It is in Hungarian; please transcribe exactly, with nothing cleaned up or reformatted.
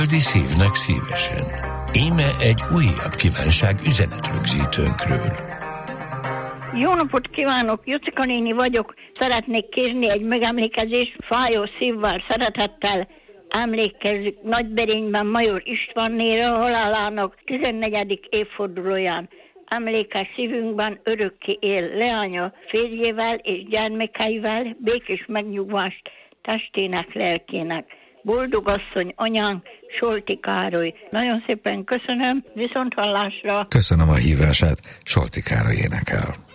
Földi szívnek szívesen. Íme egy újabb kívánság üzenetrögzítőnkről. Jó napot kívánok, Jocika néni vagyok. Szeretnék kérni egy megemlékezést, fájó szívvel, szeretettel emlékezzük Nagyberényben Major Istvánnéra, halálának tizennegyedik évfordulóján. Emlékes szívünkben örökké él leánya férjével és gyermekeivel, békés megnyugvást testének, lelkének. Boldog asszony, anyánk, Solti Károly. Nagyon szépen köszönöm, viszonthallásra. Köszönöm a hívását, Solti Károly énekel.